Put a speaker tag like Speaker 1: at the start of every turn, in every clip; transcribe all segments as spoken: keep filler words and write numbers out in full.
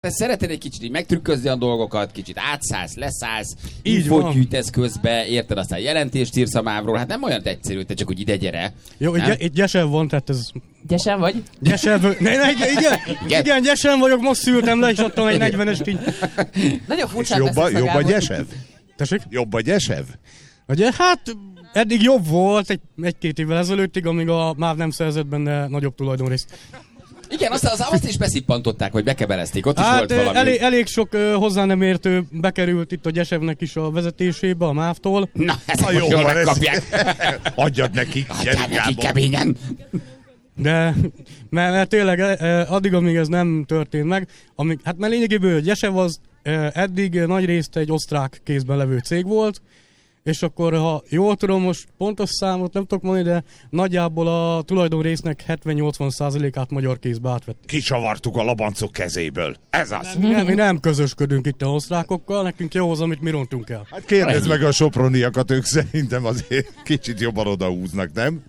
Speaker 1: Szereted egy kicsit így megtrükközni a dolgokat, kicsit átszállsz, leszállsz, infót gyűjtesz közbe, érted, aztán jelentést írsz a mávról, hát nem olyan egyszerű, te csak úgy ide gyere.
Speaker 2: Jó, egy, egy gyesen van, tehát ez...
Speaker 3: Gyesen vagy?
Speaker 2: Gyesen vagy, ne, ne, igen, igen, igen, gyesen vagyok, most szültem le, és adtam egy negyvenest így.
Speaker 3: Nagyon furcsán
Speaker 4: jobb a,
Speaker 3: beszélsz a
Speaker 4: jobb a
Speaker 3: Gábor.
Speaker 4: gyesev?
Speaker 2: Tessék?
Speaker 4: Jobb a gyesev?
Speaker 2: Ugye, hát eddig jobb volt egy, egy-két évvel ezelőttig, amíg a MÁV nem szerzett benne nagyobb tulajdonrészt.
Speaker 1: Igen, aztán az, azt is beszippantották, vagy bekebelezték, ott is
Speaker 2: hát,
Speaker 1: volt valami.
Speaker 2: Elég, elég sok uh, hozzá nem értő bekerült itt a Gyesevnek is a vezetésébe, a MÁV-tól.
Speaker 1: Na, ezt
Speaker 4: Na
Speaker 1: most
Speaker 4: jó,
Speaker 1: jól
Speaker 4: van,
Speaker 1: megkapják.
Speaker 4: Adjad nekik,
Speaker 1: Adjad nekik keményen.
Speaker 2: De, mert, mert tényleg eh, addig, amíg ez nem történt meg, amíg, hát mert lényegéből Gyesev az eh, eddig nagy részt egy osztrák kézben levő cég volt, és akkor, ha jól tudom, most pontos számot nem tudok mondani, de nagyjából a tulajdonrésznek hetven-nyolcvan százalékát magyar kézbe átvettük.
Speaker 4: Kicsavartuk a labancok kezéből. Ez az.
Speaker 2: Nem, nem, mi nem közösködünk itt a osztrákokkal, nekünk jó az, amit mi rontunk el.
Speaker 4: Hát kérdezd meg a soproniakat, ők szerintem azért kicsit jobban odahúznak, nem?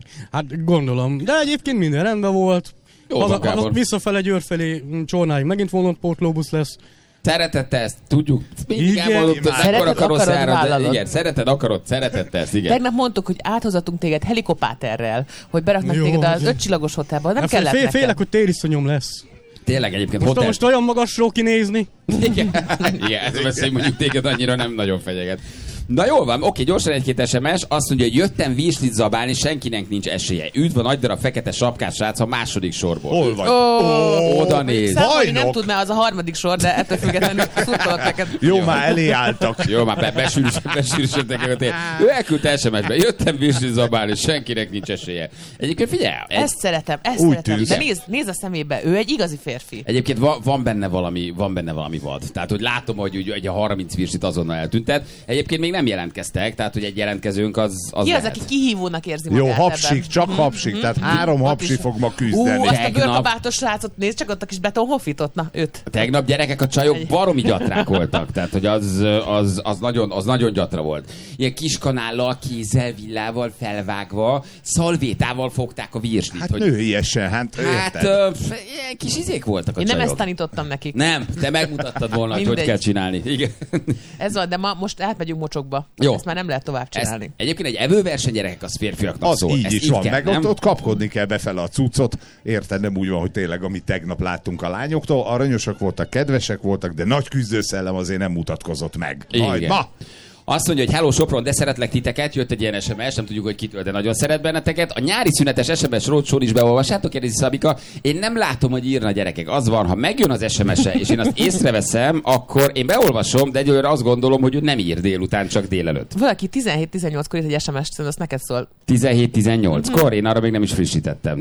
Speaker 2: Hát gondolom, de egyébként minden rendben volt.
Speaker 1: Jó,
Speaker 2: Az,
Speaker 1: Gábor.
Speaker 2: az visszafele Győr felé Csornáig megint volantpótlóbusz lesz.
Speaker 1: Szeretette ezt, tudjuk. Mindig
Speaker 2: Igen.
Speaker 1: elmondott, hogy
Speaker 3: Szereted,
Speaker 1: ekkora karosszára,
Speaker 3: akarod,
Speaker 1: de
Speaker 3: vállalod.
Speaker 1: igen, szereted, akarod, szeretette ezt, igen.
Speaker 3: Tegnap mondtuk, hogy áthozatunk téged helikopáterrel, hogy beraknak
Speaker 2: Jó,
Speaker 3: téged az
Speaker 2: ugye.
Speaker 3: ötcsillagos hotelba. Nem
Speaker 2: Hát
Speaker 3: kellett
Speaker 2: fél,
Speaker 3: neked.
Speaker 2: félek, hogy tériszonyom lesz.
Speaker 1: Tényleg egyébként
Speaker 2: Most,
Speaker 1: hotel...
Speaker 2: most olyan magasról kinézni.
Speaker 1: Igen, igen, ez vesz, hogy mondjuk téged annyira nem nagyon fenyeget. Na jól van, oké, gyorsan egy-két es em es. Azt mondja, hogy jöttem virslit zabálni, senkinek nincs esélye. Üdv a nagy darab fekete sapkás srác a második sorból.
Speaker 4: Hol vagy?
Speaker 3: Ó,
Speaker 1: Oda néz.
Speaker 3: Számolni nem
Speaker 4: Bajnok.
Speaker 3: tud, mert az a harmadik sor, de ettől függetlenül szurkolok neked.
Speaker 4: Jó, már elé álltak.
Speaker 1: Jó, már be, besűrűsödtek el. Ő elküldte es em es-be. Jöttem virslit zabálni, senkinek nincs esélye. Egyébként figyelj! Egy...
Speaker 3: Ezt szeretem, ezt
Speaker 4: Úgy
Speaker 3: szeretem.
Speaker 4: tűz.
Speaker 3: De nézd, nézd a szemébe, ő egy igazi férfi.
Speaker 1: Egyébként va, van benne valami, van benne valami vad. Tehát, hogy látom, hogy ugye, ugye a harminc virslit azonnal eltüntet. Egyébként még nem jelentkeztek, tehát, hogy egy jelentkezőnk az, az
Speaker 3: Ki az,
Speaker 1: lehet.
Speaker 3: aki kihívónak érzi
Speaker 4: Jó,
Speaker 3: magát
Speaker 4: hapsik,
Speaker 3: ebben?
Speaker 4: csak hapsik, tehát három
Speaker 3: Ott
Speaker 4: hapsi
Speaker 3: is.
Speaker 4: fog ma
Speaker 3: Ú,
Speaker 4: küzdeni.
Speaker 3: azt a
Speaker 1: Tegnap-
Speaker 3: bőrkabátos srácot, nézd csak ott a kis betonhoffitot, na, őt.
Speaker 1: Tegnap gyerekek, a csajok baromi gyatrák voltak, tehát hogy az, az, az, nagyon, az nagyon gyatra volt. Ilyen kis kanállal, kézzel, villával felvágva, szalvétával fogták a virslit.
Speaker 4: Hát
Speaker 1: hogy,
Speaker 4: nőiesen, hát
Speaker 1: hát
Speaker 4: érted?
Speaker 1: ö, ilyen kis izék voltak a
Speaker 3: Én nem
Speaker 1: csajok.
Speaker 3: ezt tanítottam nekik.
Speaker 1: Nem, te megmutattad volna, hogy hogy
Speaker 3: Mindegy.
Speaker 1: kell csinálni. Igen.
Speaker 3: Ez van, de ma most átmegyünk mocsokba.
Speaker 1: Jó.
Speaker 3: Ezt már nem lehet tovább
Speaker 1: Ezt,
Speaker 3: csinálni.
Speaker 1: egyébként egy evőverseny gyerekek az férfiaknak
Speaker 4: Az
Speaker 1: szól.
Speaker 4: így
Speaker 1: Ezt
Speaker 4: is van,
Speaker 1: kell,
Speaker 4: meg
Speaker 1: nem?
Speaker 4: ott, ott kapkodni kell befele a cuccot. Érted, nem úgy van, hogy tényleg, amit tegnap láttunk a lányoktól, aranyosak voltak, kedvesek voltak, de nagy küzdőszellem azért nem mutatkozott meg. Majd
Speaker 1: Igen.
Speaker 4: ma!
Speaker 1: Azt mondja, hogy hello Sopron, de szeretlek titeket, jött egy ilyen es em es, nem tudjuk, hogy kitől, de nagyon szeret benneteket. A nyári szünetes es em es roadshow is beolvassátok, kérdezi Szabika. Én nem látom, hogy írna gyerekek. Az van, ha megjön az es em es-e, és én azt észreveszem, akkor én beolvasom, de egyelőre azt gondolom, hogy ő nem ír délután, csak délelőtt.
Speaker 3: Valaki tizenhét tizennyolckor írt egy es em es-t, azt neked szól.
Speaker 1: tizenhét tizennyolckor? Én arra még nem is frissítettem.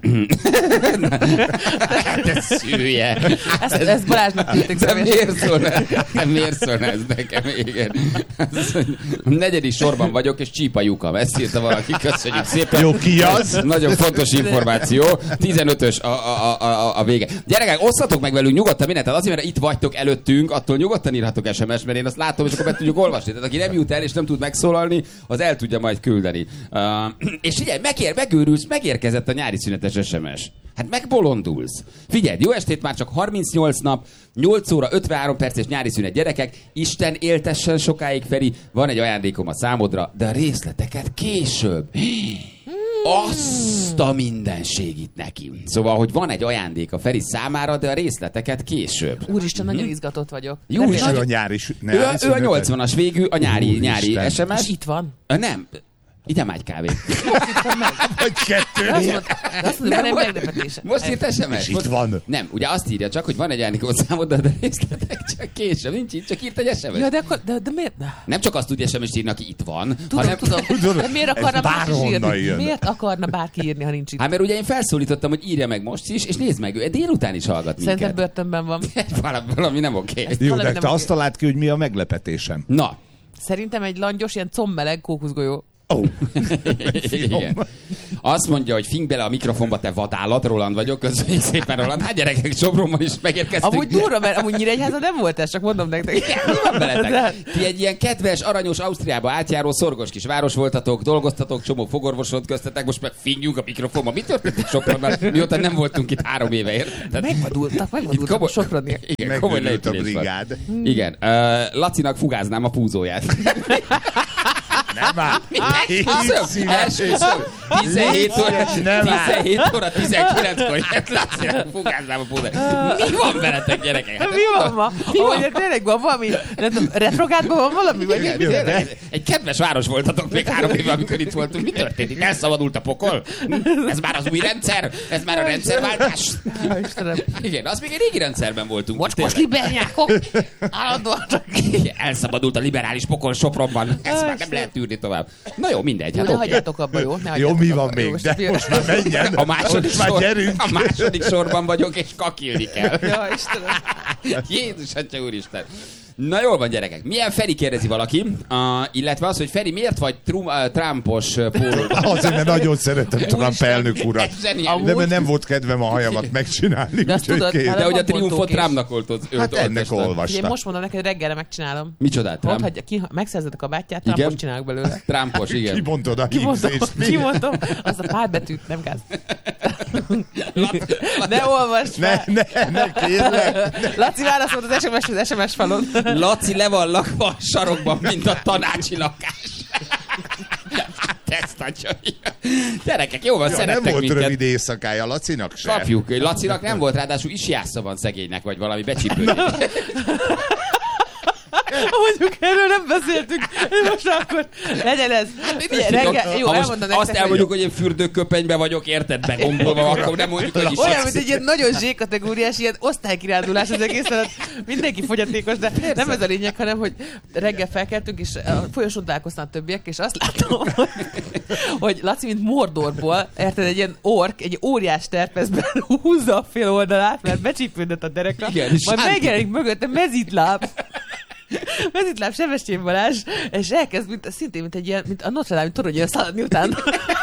Speaker 1: Te szülje!
Speaker 3: Ezt, ezt Balázsnak küldtük
Speaker 1: De
Speaker 3: személyesen.
Speaker 1: miért szólna, de miért szólna ez nekem? Igen. Az, hogy negyedik sorban vagyok, és csípa lyukam. Ezt írta valaki, köszönjük szépen.
Speaker 4: Jó, ki az?
Speaker 1: Nagyon fontos információ. tizenötös a, a, a, a vége. Gyerekek, osszatok meg velünk nyugodtan mindent. Tehát azért, mert itt vagytok előttünk, attól nyugodtan írhatok es em es, mert én azt látom, és akkor be tudjuk olvasni. Tehát aki nem jut el, és nem tud megszólalni, az el tudja majd küldeni. Uh, és figyelj, megér, megőrülsz, megérkezett a nyári szünetes es em es. Hát megbolondulsz. Figyelj, jó estét, már csak harmincnyolc nap, nyolc óra ötvenhárom perc és nyári szünet, gyerekek. Isten éltessen sokáig, Feri. Van egy ajándékom a számodra, de a részleteket később. Azt a mindenségit neki. Szóval, hogy van egy ajándék a Feri számára, de a részleteket később.
Speaker 3: Úristen, nagyon izgatott vagyok.
Speaker 1: Jó,
Speaker 3: Nem
Speaker 1: és
Speaker 4: És
Speaker 3: tényleg.
Speaker 4: ő a nyári... sü-
Speaker 1: Ő, a-
Speaker 4: nyári
Speaker 1: ő a
Speaker 4: szünetet?
Speaker 1: nyolcvanas végű, a nyári,
Speaker 4: Úristen.
Speaker 1: nyári es em es.
Speaker 3: És itt van.
Speaker 1: Ö, Nem, ide mágy kávé.
Speaker 4: Vagy kettő.
Speaker 3: Azt mondta, de azt mondta,
Speaker 1: Nem,
Speaker 3: van egy
Speaker 1: most-
Speaker 3: meglepetése.
Speaker 1: Most írt es em es.
Speaker 4: És itt van.
Speaker 1: Nem, ugye azt írja csak, hogy van egy ajándékot számodra, de részletek csak később. Nincs itt, csak írt egy es em es.
Speaker 3: Ja, de akkor, de, de miért?
Speaker 1: Nem csak azt tudja es em es írni, aki itt van,
Speaker 3: Tudom,
Speaker 1: hanem...
Speaker 3: tudom.
Speaker 4: Tudod,
Speaker 3: De miért
Speaker 4: ez
Speaker 3: akarna bárki is
Speaker 4: bárhonnan
Speaker 3: írni?
Speaker 4: jön.
Speaker 3: Miért akarna bárki írni, ha nincs itt?
Speaker 1: Hát mert ugye én felszólítottam, hogy írja meg most is, és nézd meg, ő délután is hallgat
Speaker 3: Szerintem
Speaker 1: minket.
Speaker 3: börtönben van.
Speaker 1: Valami, valami nem oké. Okay.
Speaker 4: Jó,
Speaker 3: Valami
Speaker 4: de
Speaker 3: nem
Speaker 4: te
Speaker 3: oké.
Speaker 4: azt találd ki, hogy mi a meglepetésem.
Speaker 1: Na.
Speaker 3: Szerintem egy langyos, ilyen combmeleg kókuszgolyó.
Speaker 4: Ó,
Speaker 1: Igen. Azt mondja, hogy fing bele a mikrofonba, te vadállat, Roland vagyok, köszönjük szépen, Roland. Hát gyerekek, Sopronban is megérkeztünk.
Speaker 3: Amúgy durva, mert amúgy Nyíregyháza nem volt ez, csak mondom nektek.
Speaker 1: Mi van veletek? Ti egy ilyen kedves, aranyos Ausztriába átjáró szorgos kis város voltatok, dolgoztatok, csomó fogorvosot köztetek, most meg fingjünk a mikrofonba. Mi történt Sopronban? Mióta nem voltunk itt három éve, érted?
Speaker 3: Megvadultak, megvadultak a Soproniak.
Speaker 1: Igen, komoly
Speaker 4: Megőrült a
Speaker 1: leépülés van.
Speaker 4: brigád.
Speaker 1: Igen, uh, Lacinak fugáznám a púzóját.
Speaker 4: Nem áll.
Speaker 1: Első szó. tizenhét óra,
Speaker 4: Nem
Speaker 1: tizenhét óra tizenkilenckor jött Lacinak fugáznám a púzóját. Mi van veletek, gyerekek? Hát
Speaker 3: Mi van ma?
Speaker 1: Mi van?
Speaker 3: Hogy tényleg van valami, nem tudom, retrogádban van valami? Vagy mi?
Speaker 1: Tényleg, egy kedves város voltatok még három éve, amikor itt voltunk. Mi történt? Itt elszabadult a pokol? Ez már az új rendszer? Ez már a rendszerváltás?
Speaker 3: Istenem.
Speaker 1: Igen, az még egy régi rendszerben voltunk.
Speaker 3: Mocskos libernyákok! Állandóan csak.
Speaker 1: Igen, elszabadult a liberális pokol Sopronban. Ez már nem lehet tűrni tovább. Na jó, mindegy.
Speaker 3: Jó,
Speaker 1: Hát
Speaker 3: ne
Speaker 1: oké.
Speaker 3: hagyjátok abba, jó? Ne
Speaker 4: Jó,
Speaker 3: hagyjátok
Speaker 4: mi
Speaker 3: abba.
Speaker 4: van
Speaker 3: Jó,
Speaker 4: még? De
Speaker 3: mi-
Speaker 4: most már menjen.
Speaker 1: A második,
Speaker 4: Most már
Speaker 1: sor,
Speaker 4: gyerünk.
Speaker 1: a második sorban vagyok, és kakilni kell.
Speaker 3: Ja, Istenem.
Speaker 1: Jézus, atya úristen. Na jól van, gyerekek. Milyen Feri, kérdezi valaki, uh, illetve az, hogy Feri, miért vagy trum, uh, Trumpos uh, pólóban?
Speaker 4: Azért, mert nagyon szeretem Trump elnök urat.
Speaker 1: Ez zseniális.
Speaker 4: De mert nem volt kedvem a hajamat megcsinálni,
Speaker 3: De azt
Speaker 4: úgyhogy
Speaker 3: tudod,
Speaker 4: kész.
Speaker 3: hát
Speaker 1: De hogy a
Speaker 3: van
Speaker 1: triumfot
Speaker 3: bontókés.
Speaker 1: Trumpnak oltott.
Speaker 4: Hát ennek
Speaker 3: Ugye
Speaker 4: olvastam.
Speaker 3: most mondom neked, reggelre megcsinálom.
Speaker 1: Micsodát,
Speaker 3: Ott
Speaker 1: Trump?
Speaker 3: hagyja, ki, megszerzed a kabátját,
Speaker 1: Igen.
Speaker 3: Trumpot csinálok belőle.
Speaker 1: Trumpos, igen.
Speaker 4: Kibontod a
Speaker 3: Kimondom,
Speaker 4: hízést.
Speaker 3: kimondom, azt a pár betűt, nem gáz.
Speaker 1: Lat-
Speaker 3: Ne olvasd
Speaker 4: Ne,
Speaker 3: fel!
Speaker 4: ne, ne, kérlek.
Speaker 3: Laci válaszolt az es em es-hez az es em es falon.
Speaker 1: Laci le van lakva a sarokban, mint a tanácsi lakás. Ezt a csaj. Gyerekek, jó van,
Speaker 4: Ja, nem
Speaker 1: szerettek
Speaker 4: volt
Speaker 1: minket.
Speaker 4: rövid éjszakája Lacinak se.
Speaker 1: Kapjuk. Lacinak nem volt, ráadásul isjásza van szegénynek, vagy valami becsípődik.
Speaker 3: Mondjuk erről nem beszéltünk. Most akkor legyen ez. Figyelj, reggel, jó,
Speaker 1: Ha most
Speaker 3: elmondom
Speaker 1: azt
Speaker 3: nektek,
Speaker 1: elmondjuk, hogy én fürdőköpenybe vagyok, érted, begombolva, akkor nem mondjuk, hogy is.
Speaker 3: olyan, mint egy ilyen nagyon zsé-kategóriás, ilyen osztálykirándulás az egész, alatt mindenki fogyatékos, de Persze. nem ez a lényeg, hanem, hogy reggel felkeltünk, és a folyosón találkoztam a többiek, és azt látom, hogy, hogy Laci, mint Mordorból, érted, egy ilyen ork, egy óriás terpezben húzza a fél oldalát, mert becsípődött a derekra,
Speaker 1: Igen, és
Speaker 3: majd
Speaker 1: sánti.
Speaker 3: megjelenik mögötte mezitláb. Mezitláb Sebestyén Balázs, és elkezd, mint, szintén, mint egy ilyen, mint a Notre Dame toronyra szaladni utána.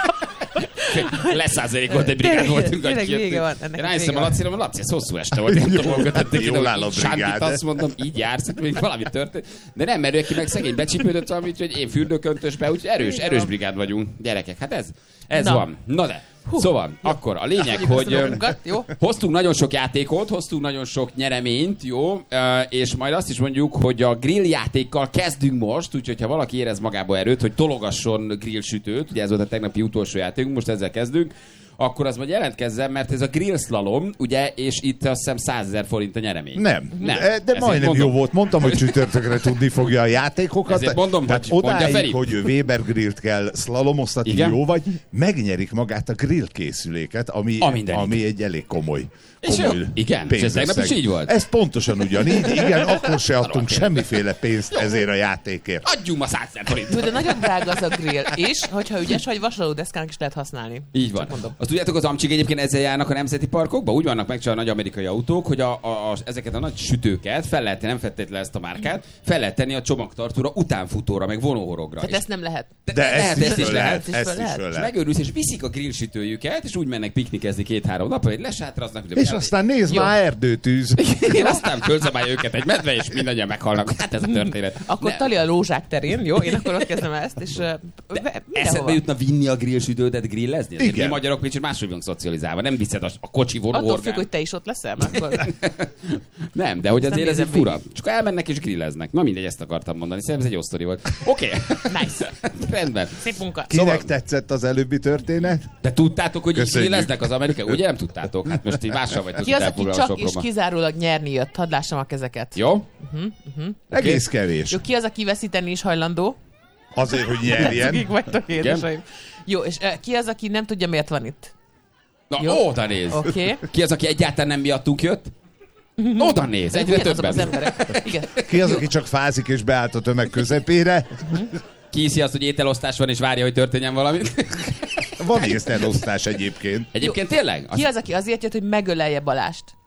Speaker 1: Leszázalékolt egy brigád
Speaker 3: Tényleg,
Speaker 1: voltunk,
Speaker 3: tényleg
Speaker 1: hogy
Speaker 3: vége van,
Speaker 1: jöttünk.
Speaker 3: ennek
Speaker 1: Rájöttem
Speaker 3: vége
Speaker 1: a
Speaker 3: van.
Speaker 1: Lacira, mert Laci, ez hosszú este volt, nem tudom, hol kötötték ide,
Speaker 4: Jól áll a
Speaker 1: hogy Sándit
Speaker 4: brigád.
Speaker 1: azt mondom, így jársz, hogy még valami történt. De nem, mert ő ki meg szegény becsípődött valami, úgyhogy én fürdőköntösbe, úgyhogy erős, erős brigád vagyunk, gyerekek. Hát ez, ez
Speaker 3: Na.
Speaker 1: van. Na de,
Speaker 3: Hú.
Speaker 1: szóval, akkor a lényeg,
Speaker 3: Köszönjük
Speaker 1: hogy
Speaker 3: ezt a
Speaker 1: ö,
Speaker 3: dolgunkat, jó?
Speaker 1: hoztunk nagyon sok játékot, hoztunk nagyon sok nyereményt, jó, ö, és majd azt is mondjuk, hogy a grill játékkal kezdünk most, úgyhogy ha valaki érez magába erőt, hogy tologasson grill sütőt, ugye ez volt a tegnapi utolsó játékunk, most ezzel kezdünk, akkor az majd jelentkezzen, mert ez a grill slalom, ugye, és itt azt hiszem százezer forint a nyeremény.
Speaker 4: Nem,
Speaker 1: Nem.
Speaker 4: de
Speaker 1: Ezért
Speaker 4: majdnem
Speaker 1: mondom.
Speaker 4: jó volt. Mondtam, hogy csütörtökre tudni fogja a játékokat.
Speaker 1: Ezért mondom,
Speaker 4: Tehát
Speaker 1: hogy mondja Feri.
Speaker 4: odáig, hogy ő Weber grillt kell szlalomoztatni,
Speaker 1: Igen.
Speaker 4: jó vagy, megnyerik magát a grill készüléket, ami,
Speaker 1: A mindenit.
Speaker 4: ami egy elég komoly.
Speaker 1: És
Speaker 4: komoly
Speaker 1: jó, igen, és ez
Speaker 4: pénzösszeg.
Speaker 1: tegnap is így volt?
Speaker 4: Ez pontosan ugyanígy, igen, akkor se adtunk
Speaker 1: Arra
Speaker 4: semmiféle pénzt ezért a játékért.
Speaker 1: Adjunk ma százezer
Speaker 3: Jó,
Speaker 1: forint.
Speaker 3: de nagyon drága az a grill, és hogyha ügyes vagy, vasalódeszkának is lehet használni.
Speaker 1: Így van.
Speaker 3: Csak mondom.
Speaker 1: Azt tudjátok, az amcsik egyébként ezzel járnak a nemzeti parkokba? Úgy vannak megcsinálva a nagy amerikai autók, hogy a, a, a, ezeket a nagy sütőket fel lehet tenni, nem feltétlenül ezt a márkát, fel lehet tenni a csomagtartóra, utánfutóra, meg vonóhorogra.
Speaker 3: Tehát
Speaker 1: És-
Speaker 3: ezt nem lehet.
Speaker 4: De ezt is
Speaker 1: ezt is
Speaker 4: föl
Speaker 1: lehet.
Speaker 4: lehet,
Speaker 3: Ezt is
Speaker 4: ezt
Speaker 3: föl
Speaker 4: is
Speaker 3: lehet.
Speaker 4: föl
Speaker 1: És
Speaker 4: lehet.
Speaker 1: megőrülsz, és viszik a grillsütőjüket, és úgy mennek piknikezni két-három napra, hogy lesátraznak.
Speaker 4: És aztán nézd
Speaker 3: Jó.
Speaker 4: már, erdőtűz.
Speaker 1: én aztán fölzabálja őket egy medve, és mindannyian meghalnak. Hát ez a történet.
Speaker 3: Akkor
Speaker 1: Ne-
Speaker 3: tali a lózsák terén, jó? Én akkor ott kezdem ezt, és uh,
Speaker 1: Eszedbe
Speaker 3: mindenhova.
Speaker 1: jutna vinni a grillsütődet grillezni? Ezért
Speaker 4: Igen.
Speaker 1: mi magyarok kicsit máshogy vagyunk szocializálva. Nem viszed a, a kocsi
Speaker 3: Attól függ,
Speaker 1: vonóhorgát.
Speaker 3: hogy te is ott leszel, mert akkor...
Speaker 1: Nem, de hogy
Speaker 3: Ezt nem
Speaker 1: azért ez egy
Speaker 3: nézem
Speaker 1: fura. Csak elmennek és grilleznek. Na mindegy, ezt akartam mondani. Szerintem ez egy jó sztori volt. Oké. Okay.
Speaker 3: Nice.
Speaker 1: Rendben.
Speaker 3: Szép munka.
Speaker 4: Kinek
Speaker 1: Szóval-
Speaker 4: tetszett az előbbi történet?
Speaker 1: De tudtátok, hogy így
Speaker 4: Köszönjük.
Speaker 1: grilleznek az amerikai? Ugye nem tudtátok? Hát most így mással vagytok
Speaker 3: Ki az, aki
Speaker 1: elfoglalva
Speaker 3: csak és
Speaker 1: Sopronban.
Speaker 3: kizárólag nyerni jött? Hadd lássam a kezeket.
Speaker 1: Jó?
Speaker 4: Egész kevés.
Speaker 3: Jó, ki az, aki veszíteni is hajlandó?
Speaker 4: Azért, hogy nyerjen.
Speaker 3: Akik vagytok édesaim. Jó, és uh, ki az, aki nem tudja, miért van itt?
Speaker 1: Na,
Speaker 3: Jó.
Speaker 1: oda néz.
Speaker 3: Oké. Okay.
Speaker 1: Ki az, aki egyáltalán nem miattunk jött? Oda néz, egyre
Speaker 3: Ugyanazok az
Speaker 1: többen.
Speaker 3: emberek. Igen.
Speaker 4: Ki az, aki csak fázik és beállt a tömeg közepére?
Speaker 1: Ki hiszi azt, hogy ételosztás van és várja, hogy történjen valami?
Speaker 4: Van észnelosztás egyébként.
Speaker 1: Egyébként tényleg?
Speaker 3: Ki
Speaker 1: Az...
Speaker 3: az, aki azért jött, hogy megölelje Balást?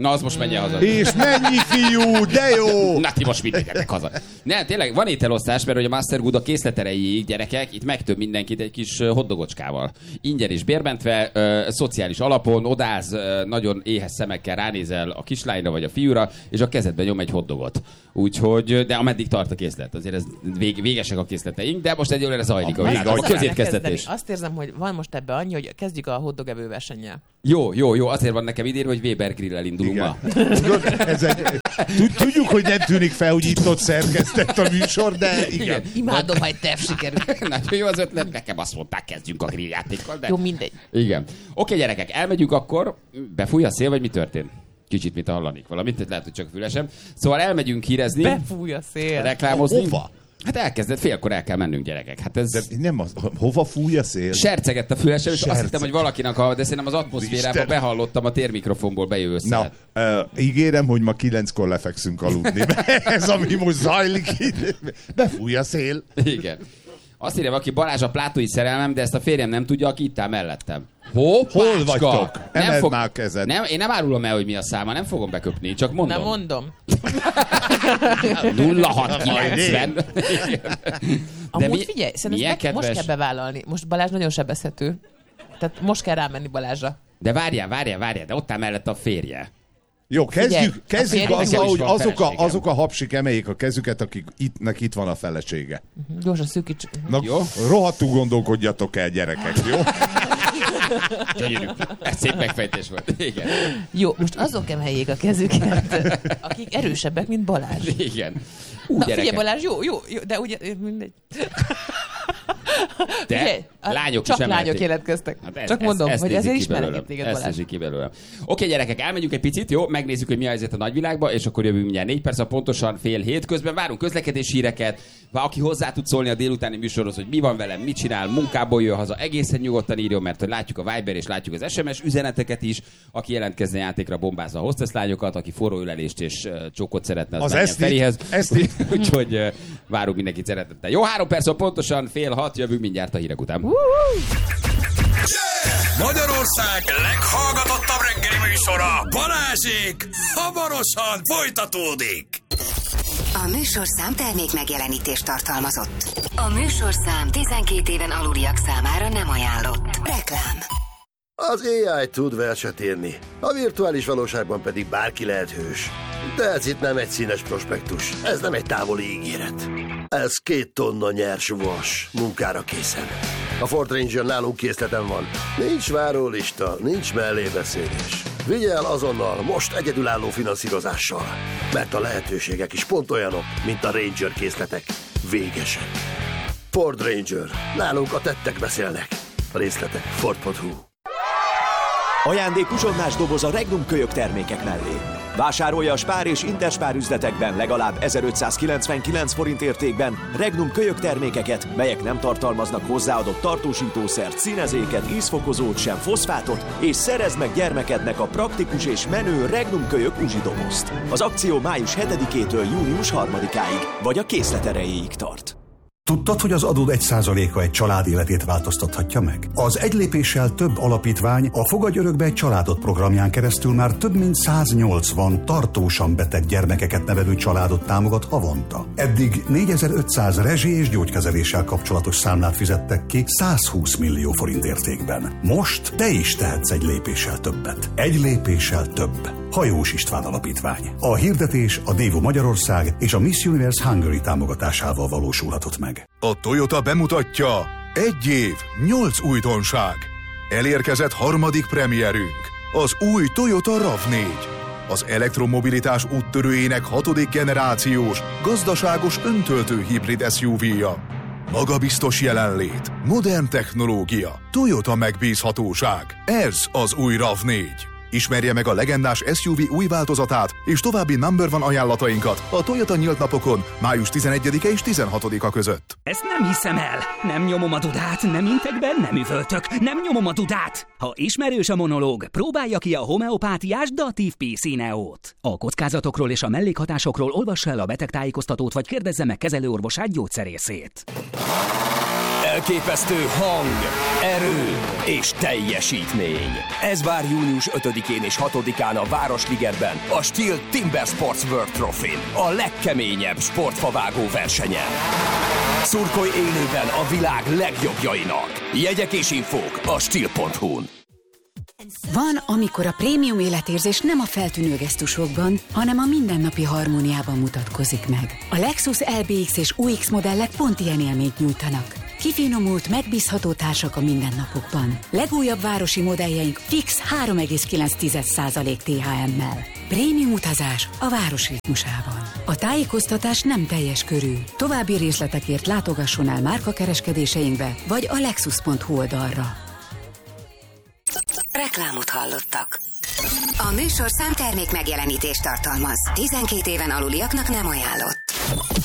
Speaker 1: Na, az most menjen haza.
Speaker 4: És mennyi fiú, de jó!
Speaker 1: Na, ti most mindenketek haza. Nem, tényleg van ételosztás, mert hogy a Master Good a készleterejéig, gyerekek, itt megtöbb mindenkit egy kis hoddogocskával. Ingyen és bérmentve, ö, szociális alapon, odáz, ö, nagyon éhes szemekkel ránézel a kislányra vagy a fiúra, és a kezedbe nyom egy hoddogot. Úgyhogy, de ameddig tart a készlet, azért ez vég, végesek a készleteink, de most egyelőre zajlik a, a, a közétkeztetés.
Speaker 3: Azt érzem, hogy van most ebbe annyi, hogy kezdjük a hoddogevő versennyel.
Speaker 1: Jó, jó, jó, azért van nekem idén, hogy Weber Grill-el indulunk ma.
Speaker 4: Ez egy, tudjuk, hogy nem tűnik fel, hogy itt-ott szerkesztett a műsor, de igen. igen.
Speaker 3: Imádom, ha egy terv sikerül.
Speaker 1: Nagyon jó az ötlet, nekem azt mondták, kezdjünk a grilljátékkal, de...
Speaker 3: Jó, mindegy.
Speaker 1: Igen. Oké, gyerekek, elmegyünk akkor, befúj a szél, vagy mi történt? Kicsit, mint hallanik valamit, lehet, hogy csak fülesem. Szóval elmegyünk hírezni.
Speaker 3: Befúj a szél.
Speaker 1: Reklámozni.
Speaker 4: Hova?
Speaker 1: Hát elkezdett, félkor el kell mennünk, gyerekek. Hát ez...
Speaker 4: De nem az, hova fúj a szél?
Speaker 1: Sercegett a fülesem, és
Speaker 4: Serceg.
Speaker 1: azt hittem, hogy valakinek a... De szerintem az atmoszférába
Speaker 4: Isten.
Speaker 1: behallottam a térmikrofonból bejövő
Speaker 4: Na, uh, ígérem, hogy ma kilenckor lefekszünk aludni. Ez, ami most zajlik itt. Befúj a szél.
Speaker 1: Igen. Azt írja, aki Balázs a plátói szerelmem, de ezt a férjem nem tudja, aki itt áll mellettem. Hoppácska!
Speaker 4: Hol vagytok?
Speaker 1: Nem
Speaker 4: Emeld
Speaker 1: fog...
Speaker 4: már a kezed.
Speaker 1: Nem, én nem árulom el, hogy mi a száma, nem fogom beköpni, csak mondom.
Speaker 3: Nem mondom.
Speaker 1: nulla hat kilencven. De
Speaker 3: Amúgy
Speaker 1: mi,
Speaker 3: figyelj, szerintem
Speaker 1: milyen
Speaker 3: meg, most
Speaker 1: kedves...
Speaker 3: kell bevállalni. Most Balázs nagyon sebezhető. Tehát most kell rámenni Balázsra.
Speaker 1: De várjál, várjál, várjál, de ott áll mellett a férje.
Speaker 4: Jó, kezdjük,
Speaker 3: Figyelj,
Speaker 4: kezdjük
Speaker 3: a
Speaker 4: azzal, hogy
Speaker 1: van
Speaker 4: azok a,
Speaker 1: feleségem.
Speaker 4: azok a hapsik emeljék a kezüket, akik ittnek itt van a felesége.
Speaker 3: Gyorsan szűkíts.
Speaker 4: Na,
Speaker 1: Jó.
Speaker 4: rohadtul gondolkodjatok el, gyerekek, jó?
Speaker 1: Gyönyörű. Ez szép megfejtés volt. Igen.
Speaker 3: Jó, most azok emeljék a kezüket, akik erősebbek, mint Balázs.
Speaker 1: Igen. Ú,
Speaker 3: Na
Speaker 1: gyerekek.
Speaker 3: figyelj Balázs, jó, jó, jó, de ugye mindegy.
Speaker 1: De
Speaker 3: Figyelj, a-
Speaker 1: lányok
Speaker 3: csak
Speaker 1: is
Speaker 3: lányok
Speaker 1: emelték.
Speaker 3: jelentkeztek.
Speaker 1: Hát ez-
Speaker 3: Csak
Speaker 1: ez-
Speaker 3: mondom,
Speaker 1: ezt
Speaker 3: hogy
Speaker 1: nézik
Speaker 3: ezért
Speaker 1: ki
Speaker 3: ismerek
Speaker 1: belőlem.
Speaker 3: téged,
Speaker 1: Ezt
Speaker 3: Balázs.
Speaker 1: nézik ki belőlem. Oké, gyerekek, elmegyünk egy picit, jó? Megnézzük, hogy mi a helyzet a nagyvilágban, és akkor jövünk mindjárt négy perc, a pontosan fél hét. Közben várunk közlekedési híreket, aki hozzá tud szólni a délutáni műsorhoz, hogy mi van velem, mit csinál, munkából jön haza, egészen nyugodtan írjon, mert hogy látjuk a Viber és látjuk az es em es üzeneteket is, aki jelentkezne játékra, bombázza a hostess lányokat, aki forróölelést és uh, csókot szeretne, az,
Speaker 4: Az
Speaker 1: menjen
Speaker 4: esztit,
Speaker 1: Ferihez.
Speaker 4: esztit.
Speaker 1: Úgyhogy uh, várunk mindenkit szeretettel. Jó, három perc, a pontosan fél hat, jövünk mindjárt a hírek után.
Speaker 5: Magyarország leghallgatottabb reggeli műsora, Balázsék, hamarosan folytatódik.
Speaker 6: A műsorszám termék megjelenítést tartalmazott. A műsorszám tizenkét éven aluliak számára nem ajánlott. Reklám.
Speaker 7: Az á i tud verset írni, a virtuális valóságban pedig bárki lehet hős. De ez itt nem egy színes prospektus, ez nem egy távoli ígéret. Ez két tonna nyers vas, munkára készen. A Ford Ranger nálunk készleten van. Nincs várólista, nincs mellébeszélés. Vigye el azonnal, most egyedülálló finanszírozással. Mert a lehetőségek is pont olyanok, mint a Ranger készletek. Végesek. Ford Ranger. Nálunk a tettek beszélnek. A részletek ford pont hu.
Speaker 8: Ajándék uzsonnás doboz a Regnum kölyök termékek mellé. Vásárolja a Spár és Interspár üzletekben legalább ezerötszázkilencvenkilenc forint értékben Regnum kölyök termékeket, melyek nem tartalmaznak hozzáadott tartósítószert, színezéket, ízfokozót, sem foszfátot, és szerezd meg gyermekednek a praktikus és menő Regnum kölyök uzsidobozt. Az akció május hetedikétől június harmadikáig, vagy a készlet erejéig tart.
Speaker 9: Tudtad, hogy az adód egy százaléka egy család életét változtathatja meg? Az Egy lépéssel több alapítvány a Fogadj örökbe egy családot programján keresztül már több mint száznyolcvan tartósan beteg gyermekeket nevelő családot támogat havonta. Eddig négyezer-ötszáz rezsi és gyógykezeléssel kapcsolatos számlát fizettek ki százhúsz millió forint értékben. Most te is tehetsz egy lépéssel többet. Egy lépéssel több. Hajós István Alapítvány. A hirdetés a Dévo Magyarország és a Miss Universe Hungary támogatásával valósulhatott meg.
Speaker 5: A Toyota bemutatja egy év, nyolc újdonság. Elérkezett harmadik premierünk, az új Toyota rav négy. Az elektromobilitás úttörőjének hatodik generációs, gazdaságos öntöltő hibrid es u vé-ja. Magabiztos jelenlét, modern technológia, Toyota megbízhatóság. Ez az új rav négy. Ismerje meg a legendás es u vé új változatát és további number one ajánlatainkat a Toyota nyílt napokon május tizenegyedike és tizenhatodika között.
Speaker 10: Ezt nem hiszem el! Nem nyomom a dudát, nem intek be, nem üvöltök, nem nyomom a dudát! Ha ismerős a monológ, próbálja ki a homeopátiás Datív Piscineót. A kockázatokról és a mellékhatásokról olvassa el a betegtájékoztatót, vagy kérdezze meg kezelőorvosát, gyógyszerészét.
Speaker 11: Elképesztő hang, erő és teljesítmény. Ez vár június ötödikén és hatodikán a Városligetben, a Steel Timber Sports World Trophy-n, a legkeményebb sportfavágó versenyen. Szurkolj élőben a világ legjobbjainak. Jegyek és infók a steel pont hu-n.
Speaker 6: Van, amikor a prémium életérzés nem a feltűnő gesztusokban, hanem a mindennapi harmóniában mutatkozik meg. A Lexus el bé iksz és u iksz modellek pont ilyen élményt nyújtanak. Kifinomult, megbízható társak a mindennapokban. Legújabb városi modelljeink fix három egész kilenc százalék té há emmel. Prémium utazás a város ritmusában. A tájékoztatás nem teljes körű. További részletekért látogasson el márkakereskedéseinkbe, vagy a lexus pont hu oldalra.
Speaker 12: Reklámot hallottak. A műsorszám termék megjelenítést tartalmaz. tizenkét éven aluliaknak nem ajánlott.